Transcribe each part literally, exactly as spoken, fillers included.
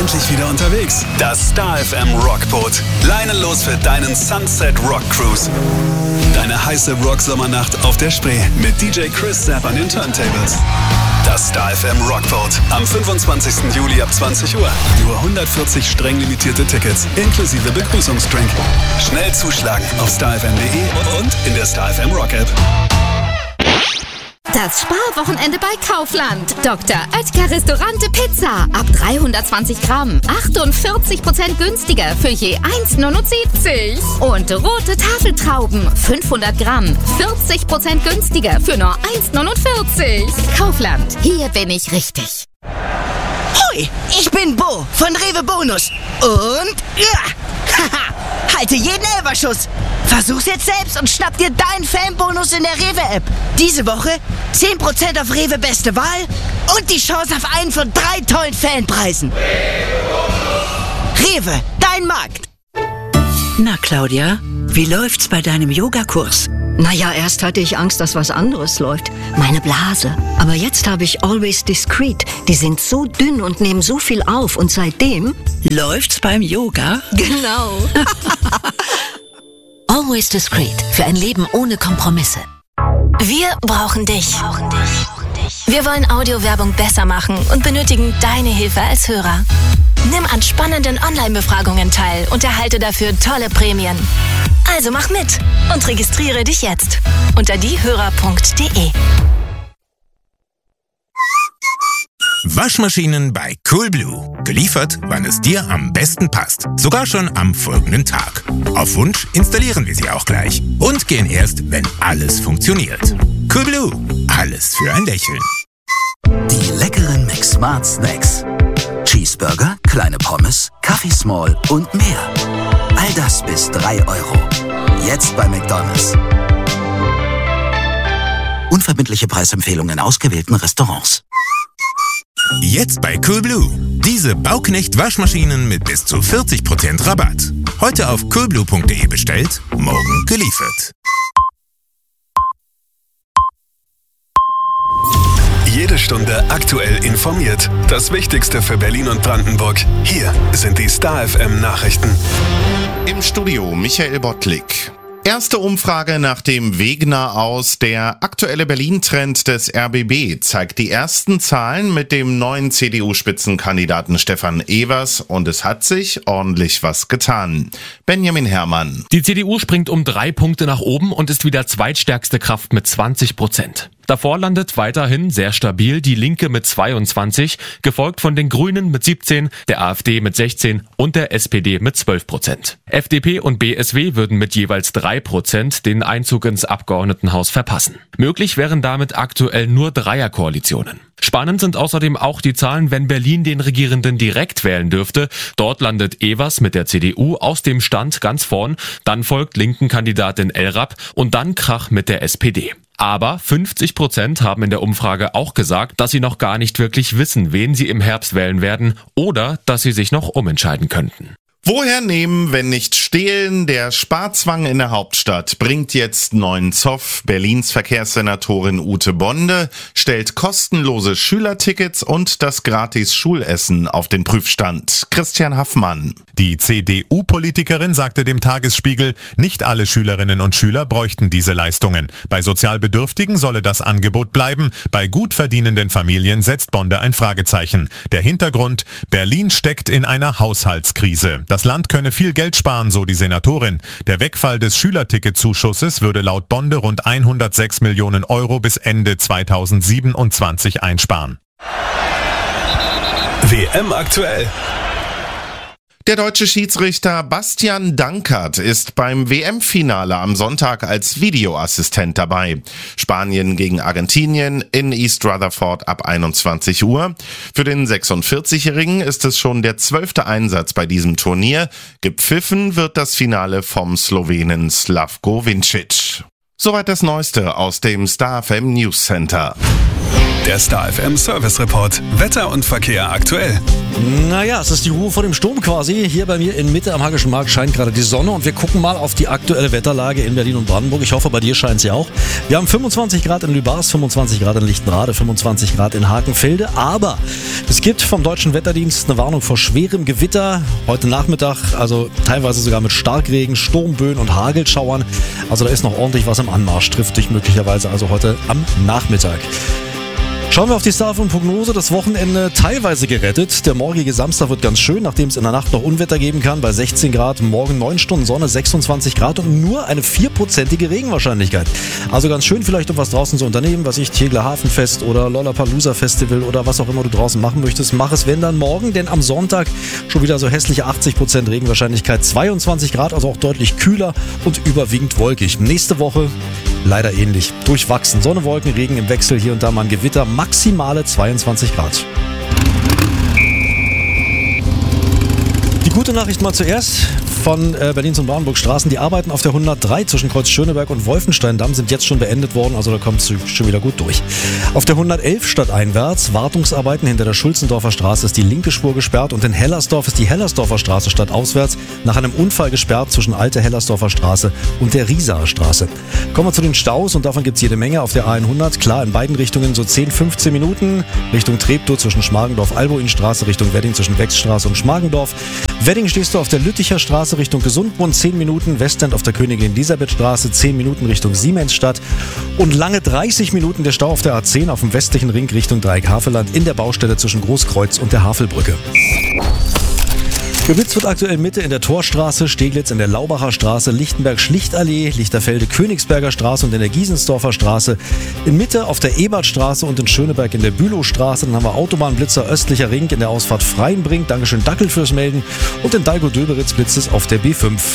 endlich wieder unterwegs. Das Star F M Rockboot. Leinenlos für deinen Sunset Rock Cruise. Deine heiße Rock-Sommernacht auf der Spree mit D J Chris Sapp an den Turntables. Das Star F M Rockboat am fünfundzwanzigsten Juli ab zwanzig Uhr. Nur hundertvierzig streng limitierte Tickets inklusive Begrüßungsdrink. Schnell zuschlagen auf star f m punkt de und in der Star F M Rock App. Das Sparwochenende bei Kaufland. Doktor Oetker Restaurante Pizza. Ab dreihundertzwanzig Gramm. achtundvierzig Prozent günstiger für je eins Komma neunundsiebzig. Und rote Tafeltrauben. fünfhundert Gramm. vierzig Prozent günstiger für nur eins Komma neunundvierzig. Kaufland. Hier bin ich richtig. Hoi, ich bin Bo von Rewe Bonus. Und ja, haha, halte jeden Elferschuss. Versuch's jetzt selbst und schnapp dir deinen Fanbonus in der Rewe-App. Diese Woche zehn Prozent auf Rewe Beste Wahl und die Chance auf einen von drei tollen Fanpreisen. Rewe, dein Markt. Na, Claudia, wie läuft's bei deinem Yogakurs? Naja, erst hatte ich Angst, dass was anderes läuft. Meine Blase. Aber jetzt habe ich Always Discreet. Die sind so dünn und nehmen so viel auf. Und seitdem... Läuft's beim Yoga? Genau. Always Discreet. Für ein Leben ohne Kompromisse. Wir brauchen dich. Wir wollen Audiowerbung besser machen und benötigen deine Hilfe als Hörer. Nimm an spannenden Online-Befragungen teil und erhalte dafür tolle Prämien. Also mach mit und registriere dich jetzt unter diehörer punkt de. Waschmaschinen bei Coolblue. Geliefert, wann es dir am besten passt. Sogar schon am folgenden Tag. Auf Wunsch installieren wir sie auch gleich. Und gehen erst, wenn alles funktioniert. Coolblue. Alles für ein Lächeln. Die leckeren McSmart Snacks. Cheeseburger, kleine Pommes, Kaffee Small und mehr. All das bis drei Euro. Jetzt bei McDonald's. Unverbindliche Preisempfehlungen in ausgewählten Restaurants. Jetzt bei Coolblue. Diese Bauknecht-Waschmaschinen mit bis zu vierzig Prozent Rabatt. Heute auf coolblue punkt de bestellt, morgen geliefert. Jede Stunde aktuell informiert. Das Wichtigste für Berlin und Brandenburg. Hier sind die Star F M Nachrichten. Im Studio Michael Bottlik. Erste Umfrage nach dem Wegener aus. Der aktuelle Berlin-Trend des R B B zeigt die ersten Zahlen mit dem neuen C D U-Spitzenkandidaten Stefan Evers und es hat sich ordentlich was getan. Benjamin Herrmann. Die C D U springt um drei Punkte nach oben und ist wieder zweitstärkste Kraft mit zwanzig Prozent. Davor landet weiterhin sehr stabil die Linke mit zweiundzwanzig, gefolgt von den Grünen mit siebzehn, der AfD mit sechzehn und der S P D mit zwölf Prozent. F D P und B S W würden mit jeweils drei Prozent den Einzug ins Abgeordnetenhaus verpassen. Möglich wären damit aktuell nur Dreierkoalitionen. Spannend sind außerdem auch die Zahlen, wenn Berlin den Regierenden direkt wählen dürfte. Dort landet Evers mit der C D U aus dem Stand ganz vorn, dann folgt Linken-Kandidatin Elrapp und dann Krach mit der S P D. Aber fünfzig Prozent haben in der Umfrage auch gesagt, dass sie noch gar nicht wirklich wissen, wen sie im Herbst wählen werden oder dass sie sich noch umentscheiden könnten. Woher nehmen, wenn nicht stehlen? Der Sparzwang in der Hauptstadt bringt jetzt neuen Zoff. Berlins Verkehrssenatorin Ute Bonde stellt kostenlose Schülertickets und das gratis Schulessen auf den Prüfstand. Christian Haffmann. Die C D U-Politikerin sagte dem Tagesspiegel, nicht alle Schülerinnen und Schüler bräuchten diese Leistungen. Bei sozial Bedürftigen solle das Angebot bleiben. Bei gut verdienenden Familien setzt Bonde ein Fragezeichen. Der Hintergrund: Berlin steckt in einer Haushaltskrise. Das Land könne viel Geld sparen, so die Senatorin. Der Wegfall des Schülerticketzuschusses würde laut Bonde rund hundertsechs Millionen Euro bis Ende zweitausendsiebenundzwanzig einsparen. W M aktuell. Der deutsche Schiedsrichter Bastian Dankert ist beim W M-Finale am Sonntag als Videoassistent dabei. Spanien gegen Argentinien in East Rutherford ab einundzwanzig Uhr. Für den sechsundvierzigjährigen ist es schon der zwölfte Einsatz bei diesem Turnier. Gepfiffen wird das Finale vom Slowenen Slavko Vincic. Soweit das Neueste aus dem Star F M News Center. Der Star F M Service Report. Wetter und Verkehr aktuell. Naja, es ist die Ruhe vor dem Sturm quasi. Hier bei mir in Mitte am Hackischen Markt scheint gerade die Sonne und wir gucken mal auf die aktuelle Wetterlage in Berlin und Brandenburg. Ich hoffe, bei dir scheint sie auch. Wir haben fünfundzwanzig Grad in Lübars, fünfundzwanzig Grad in Lichtenrade, fünfundzwanzig Grad in Hakenfelde. Aber es gibt vom Deutschen Wetterdienst eine Warnung vor schwerem Gewitter. Heute Nachmittag, also teilweise sogar mit Starkregen, Sturmböen und Hagelschauern. Also da ist noch ordentlich was im Anmarsch, trifft dich möglicherweise also heute am Nachmittag. Schauen wir auf die Star F M-Prognose. Das Wochenende teilweise gerettet. Der morgige Samstag wird ganz schön, nachdem es in der Nacht noch Unwetter geben kann. Bei sechzehn Grad, morgen neun Stunden Sonne, sechsundzwanzig Grad und nur eine vierprozentige Regenwahrscheinlichkeit. Also ganz schön vielleicht, um was draußen zu unternehmen, was ich, Tegler Hafenfest oder Lollapalooza Festival oder was auch immer du draußen machen möchtest. Mach es, wenn dann morgen, denn am Sonntag schon wieder so hässliche achtzig Prozent Regenwahrscheinlichkeit, zweiundzwanzig Grad, also auch deutlich kühler und überwiegend wolkig. Nächste Woche leider ähnlich. Durchwachsen. Sonne, Wolken, Regen im Wechsel, hier und da mal ein Gewitter. Maximale zweiundzwanzig Grad. Die gute Nachricht mal zuerst von äh, Berlins und Brandenburg Straßen. Die Arbeiten auf der hundertdrei zwischen Kreuz Schöneberg und Wolfenstein-Damm sind jetzt schon beendet worden, also da kommt es schon wieder gut durch. Auf der hundertelf stadteinwärts Wartungsarbeiten hinter der Schulzendorfer Straße ist die linke Spur gesperrt und in Hellersdorf ist die Hellersdorfer Straße stadtauswärts nach einem Unfall gesperrt zwischen Alte Hellersdorfer Straße und der Riesaer Straße. Kommen wir zu den Staus und davon gibt es jede Menge auf der A hundert. Klar, in beiden Richtungen so zehn, fünfzehn Minuten. Richtung Treptow zwischen Schmargendorf-Alboinstraße, Richtung Wedding zwischen Wechsstraße und Schmargendorf. Wedding stehst du auf der Lütticher Straße Richtung Gesundbrunnen, zehn Minuten, Westend auf der Königin Elisabeth Straße, zehn Minuten Richtung Siemensstadt und lange dreißig Minuten der Stau auf der A zehn auf dem westlichen Ring Richtung Dreieck-Havelland in der Baustelle zwischen Großkreuz und der Havelbrücke. Geblitzt wird aktuell Mitte in der Torstraße, Steglitz in der Laubacher Straße, Lichtenberg-Schlichtallee, Lichterfelde Königsberger Straße und in der Giesensdorfer Straße. In Mitte auf der Ebertstraße und in Schöneberg in der Bülowstraße. Dann haben wir Autobahnblitzer östlicher Ring in der Ausfahrt Freienbrink. Dankeschön Dackel fürs Melden. Und in Dalgo-Döberitz blitzt es auf der B fünf.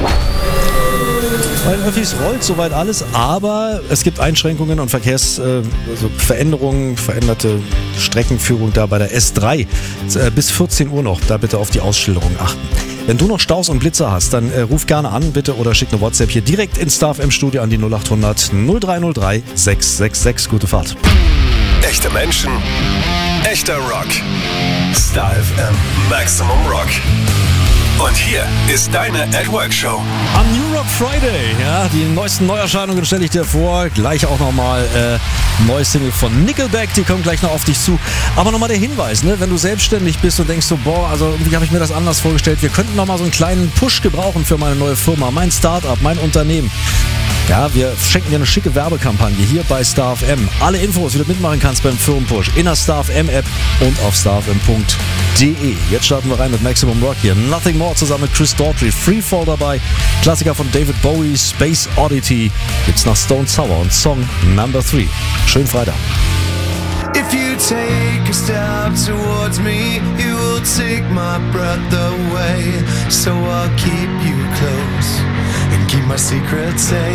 Bei den Öffis rollt soweit alles, aber es gibt Einschränkungen und Verkehrsveränderungen, äh, veränderte Streckenführung da bei der S drei äh, bis vierzehn Uhr noch. Da bitte auf die Ausschilderung achten. Wenn du noch Staus und Blitzer hast, dann äh, ruf gerne an bitte oder schick eine WhatsApp hier direkt ins Star F M Studio an die null acht hundert null drei null drei sechs sechs sechs. Gute Fahrt. Echte Menschen, echter Rock. Star F M Maximum Rock. Und hier ist deine At Work Show. Am New Rock Friday, ja, die neuesten Neuerscheinungen stelle ich dir vor. Gleich auch nochmal äh, neues Single von Nickelback, die kommen gleich noch auf dich zu. Aber nochmal der Hinweis, ne, wenn du selbstständig bist und denkst so, boah, also irgendwie habe ich mir das anders vorgestellt. Wir könnten nochmal so einen kleinen Push gebrauchen für meine neue Firma, mein Startup, mein Unternehmen. Ja, wir schenken dir eine schicke Werbekampagne hier bei Star F M. Alle Infos, wie du mitmachen kannst beim Firmenpush in der Star F M App und auf star f m punkt d e. Jetzt starten wir rein mit Maximum Rock hier. Nothing More zusammen mit Chris Daughtry. Freefall dabei. Klassiker von David Bowie, Space Oddity. Gibt's nach Stone Sour und Song Number three. Schönen Freitag. If you take a step towards me, you will take my breath away. So I'll keep you close and keep my secrets safe.